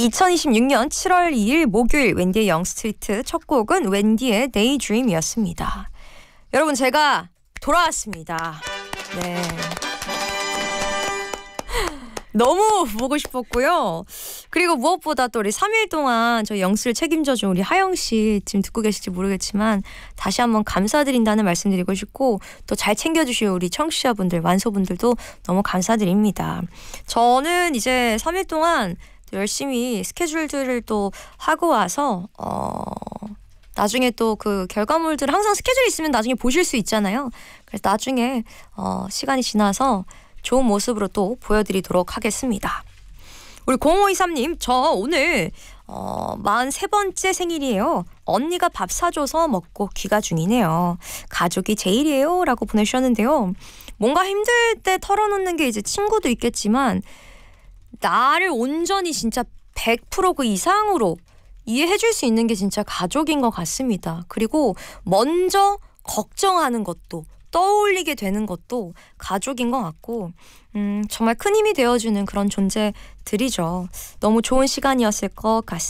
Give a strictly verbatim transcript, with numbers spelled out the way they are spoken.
이천이십육 년 칠월 이일 목요일 웬디의 영스트리트 첫 곡은 웬디의 Daydream이었습니다. 여러분, 제가 돌아왔습니다. 네. 너무 보고 싶었고요. 그리고 무엇보다 또 우리 삼 일 동안 저 영스를 책임져준 우리 하영씨, 지금 듣고 계실지 모르겠지만 다시 한번 감사드린다는 말씀드리고 싶고, 또 잘 챙겨주신 우리 청취자분들, 완소분들도 너무 감사드립니다. 저는 이제 삼 일 동안 열심히 스케줄들을 또 하고 와서 어 나중에 또 그 결과물들을 항상 스케줄이 있으면 나중에 보실 수 있잖아요. 그래서 나중에 어 시간이 지나서 좋은 모습으로 또 보여드리도록 하겠습니다. 우리 공오이삼 님, 저 오늘 어, 마흔세 번째 생일이에요. 언니가 밥 사줘서 먹고 귀가 중이네요. 가족이 제일이에요 라고 보내주셨는데요. 뭔가 힘들 때 털어놓는 게 이제 친구도 있겠지만, 나를 온전히 진짜 백 퍼센트 그 이상으로 이해해줄 수 있는 게 진짜 가족인 것 같습니다. 그리고 먼저 걱정하는 것도, 떠올리게 되는 것도 가족인 것 같고, 음, 정말 큰 힘이 되어주는 그런 존재들이죠. 너무 좋은 시간이었을 것 같습니다.